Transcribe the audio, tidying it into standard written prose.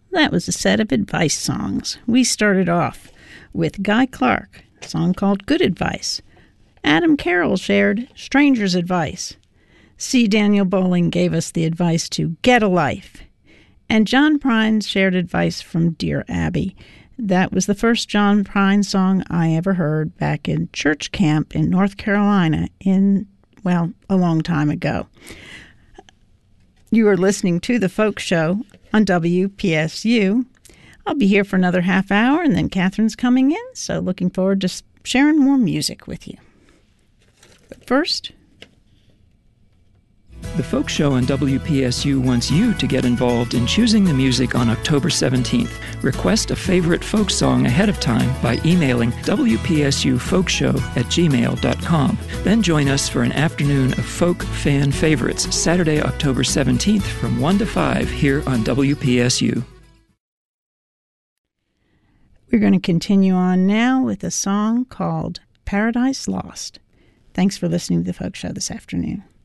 That was a set of advice songs. We started off with Guy Clark, a song called Good Advice. Adam Carroll shared Stranger's Advice. C. Daniel Bowling gave us the advice to get a life. And John Prine shared advice from Dear Abby. That was the first John Prine song I ever heard back in church camp in North Carolina a long time ago. You are listening to The Folk Show on WPSU. I'll be here for another half hour, and then Catherine's coming in, so looking forward to sharing more music with you. But first, The Folk Show on WPSU wants you to get involved in choosing the music on October 17th. Request a favorite folk song ahead of time by emailing wpsufolkshow@gmail.com. Then join us for an afternoon of folk fan favorites, Saturday, October 17th from 1 to 5 here on WPSU. We're going to continue on now with a song called Paradise Lost. Thanks for listening to The Folk Show this afternoon.